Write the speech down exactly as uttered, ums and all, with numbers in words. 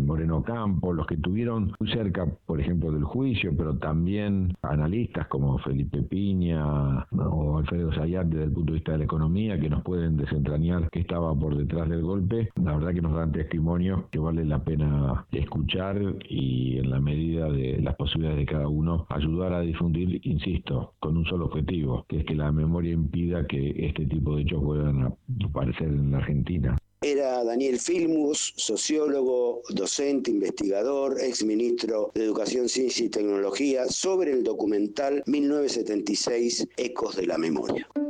Moreno Campo, los que tuvieron muy cerca, por ejemplo, del juicio, pero también analistas como Felipe Piña, ¿no?, o Alfredo Zayat desde el punto de vista de la economía, que nos pueden desentrañar qué estaba por detrás del golpe. La verdad que nos dan testimonios que vale la pena escuchar y, en la medida de las posibilidades de cada uno, ayudar a difundir, insisto, con un solo objetivo, que es que la memoria impida que este tipo de hechos vuelvan a aparecer en la Argentina. Era Daniel Filmus, sociólogo, docente, investigador, exministro de Educación, Ciencia y Tecnología, sobre el documental mil novecientos setenta y seis, Ecos de la Memoria.